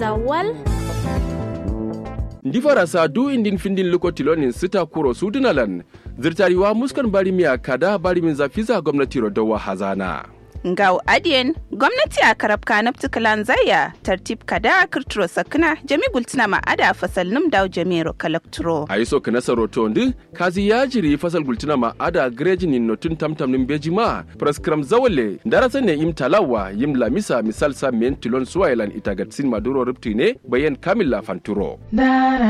zawal. Ndifara sa du indin findin lokotilonin sita kuro sudunalan zirtariwa muskan bari miya kada bari min zafiza gwamnati rodowa hazana. Ngau adien gwamnati a karabka na ptikalan zaya tartib kada kirturo sakna jami gultina ma ada fasal num daw jamiro kalakturo. Aiso kana saroto ndi kazi yajiri fasal gultina ma ada grejin notun tamtam nim bejima praskram zawale darasa ne im talawa yim lamisa misal sa men tilon suwailan itagatsin maduro riptine bayan kamilla fanturo.